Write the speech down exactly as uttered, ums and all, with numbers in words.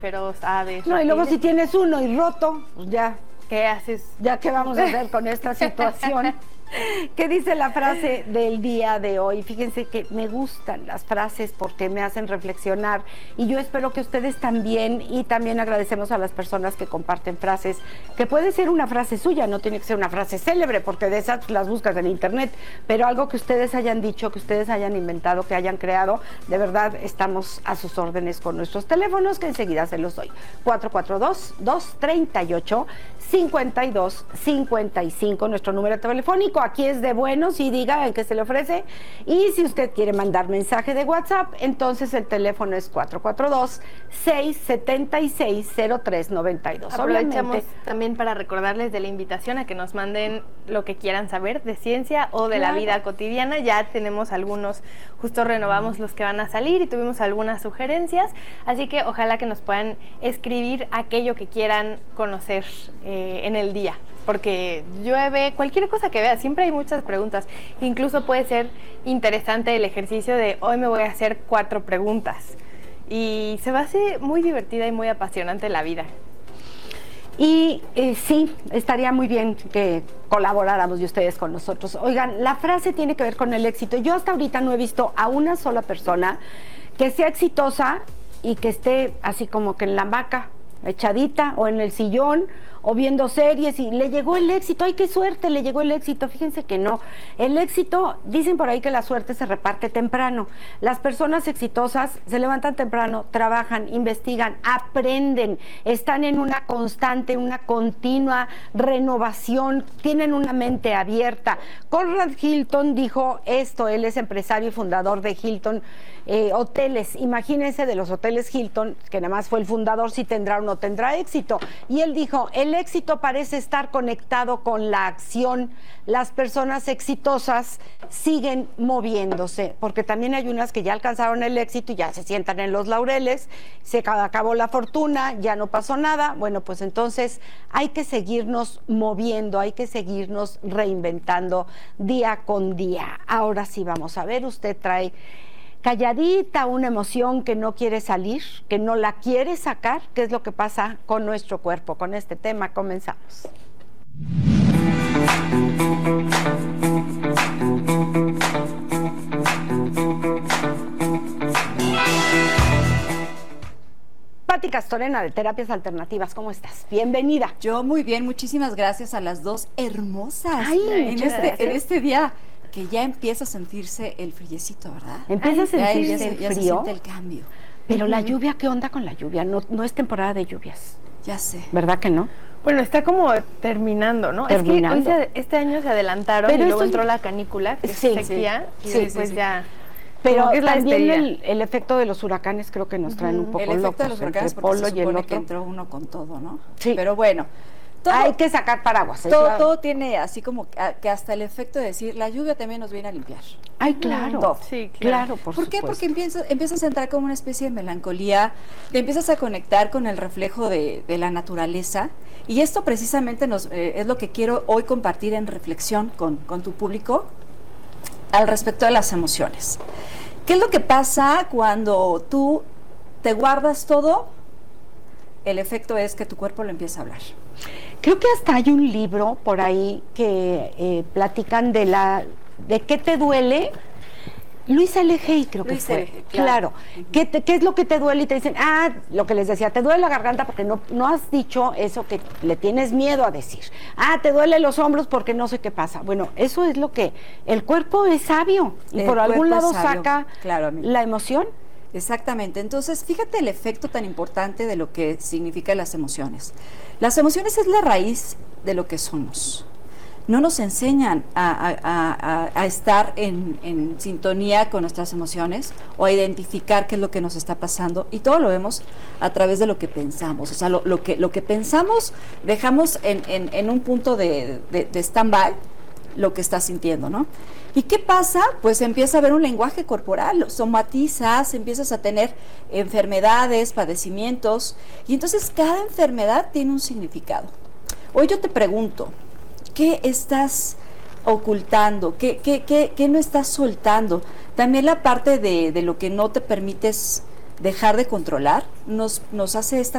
pero sabes. No, y luego si tienes uno y roto, pues ya. ¿Qué haces? Ya, ¿qué vamos a hacer con esta situación? ¿Qué dice la frase del día de hoy? Fíjense que me gustan las frases porque me hacen reflexionar y yo espero que ustedes también, y también agradecemos a las personas que comparten frases, que puede ser una frase suya, no tiene que ser una frase célebre porque de esas las buscas en internet, pero algo que ustedes hayan dicho, que ustedes hayan inventado, que hayan creado, de verdad estamos a sus órdenes con nuestros teléfonos que enseguida se los doy. cuatro cuatro dos, dos tres ocho, cinco dos cinco cinco, nuestro número telefónico. Aquí es de buenos y diga en qué se le ofrece. Y si usted quiere mandar mensaje de WhatsApp, entonces el teléfono es cuatro cuatro dos, seis siete seis, cero tres nueve dos. Aprovechamos Obviamente, también para recordarles de la invitación a que nos manden lo que quieran saber de ciencia o de claro. la vida cotidiana. Ya tenemos algunos, justo renovamos los que van a salir y tuvimos algunas sugerencias, así que ojalá que nos puedan escribir aquello que quieran conocer eh, en el día. Porque llueve, cualquier cosa que vea, siempre hay muchas preguntas. Incluso puede ser interesante el ejercicio de hoy me voy a hacer cuatro preguntas. Y se va a hacer muy divertida y muy apasionante la vida. Y eh, sí, estaría muy bien que colaboráramos y ustedes con nosotros. Oigan, la frase tiene que ver con el éxito. Yo hasta ahorita no he visto a una sola persona que sea exitosa y que esté así como que en la hamaca, echadita o en el sillón o viendo series y le llegó el éxito. ¡Ay, qué suerte! Le llegó el éxito. Fíjense que no. El éxito, dicen por ahí que la suerte se reparte temprano. Las personas exitosas se levantan temprano, trabajan, investigan, aprenden, están en una constante, una continua renovación, tienen una mente abierta. Conrad Hilton dijo esto, él es empresario y fundador de Hilton eh, Hoteles. Imagínense de los hoteles Hilton, que nada más fue el fundador, si tendrá o no tendrá éxito. Y él dijo, el éxito parece estar conectado con la acción. Las personas exitosas siguen moviéndose, porque también hay unas que ya alcanzaron el éxito y ya se sientan en los laureles, se acabó la fortuna, ya no pasó nada. Bueno, pues entonces hay que seguirnos moviendo, hay que seguirnos reinventando día con día. Ahora sí vamos a ver, usted trae calladita una emoción que no quiere salir, que no la quiere sacar. ¿Qué es lo que pasa con nuestro cuerpo? Con este tema comenzamos. Pati Castorena de Terapias Alternativas, ¿cómo estás? Bienvenida. Yo muy bien, muchísimas gracias a las dos hermosas. Ay, en, este, en este día que ya empieza a sentirse el friecito, ¿verdad? Empieza a sentirse ya, ya, el ya frío. Se siente el cambio. Pero la lluvia, ¿qué onda con la lluvia? No, no es temporada de lluvias. Ya sé. ¿Verdad que no? Bueno, está como terminando, ¿no? Terminando. Es que hoy se, este año se adelantaron. Pero y luego entró la canícula, que sí, es sequía, sí, y sí, después sí, sí. ya... Pero es también el, el efecto de los huracanes creo que nos traen uh-huh. un poco locos. El efecto de los huracanes porque se supone que entró uno con todo, ¿no? Sí. Pero bueno... Todo, hay que sacar paraguas. Todo, claro. todo tiene así como que hasta el efecto de decir, la lluvia también nos viene a limpiar. Ay, claro. Todo. Sí, claro. claro por ¿Por qué? Porque empiezas, empiezas a entrar como una especie de melancolía, te empiezas a conectar con el reflejo de, de la naturaleza. Y esto precisamente nos, eh, es lo que quiero hoy compartir en reflexión con, con tu público al respecto de las emociones. ¿Qué es lo que pasa cuando tú te guardas todo? El efecto es que tu cuerpo lo empieza a hablar. Creo que hasta hay un libro por ahí que eh, platican de la de qué te duele. Luis L. Hay creo que Luis fue. L. Claro. claro. Uh-huh. ¿Qué, te, ¿Qué es lo que te duele? Y te dicen, ah, lo que les decía, te duele la garganta porque no, no has dicho eso que le tienes miedo a decir. Ah, te duele los hombros porque no sé qué pasa. Bueno, eso es lo que... El cuerpo es sabio y el por algún lado saca claro, la emoción. Exactamente. Entonces, fíjate el efecto tan importante de lo que significan las emociones. Las emociones es la raíz de lo que somos. No nos enseñan a, a, a, a estar en, en sintonía con nuestras emociones o a identificar qué es lo que nos está pasando, y todo lo vemos a través de lo que pensamos. O sea, lo, lo, que, lo que pensamos dejamos en, en, en un punto de, de, de stand-by lo que estás sintiendo, ¿no? ¿Y qué pasa? Pues empieza a haber un lenguaje corporal, somatizas, empiezas a tener enfermedades, padecimientos, y entonces cada enfermedad tiene un significado. Hoy yo te pregunto, ¿qué estás ocultando? ¿Qué, qué, qué, qué no estás soltando? También la parte de, de lo que no te permites dejar de controlar, nos, nos hace esta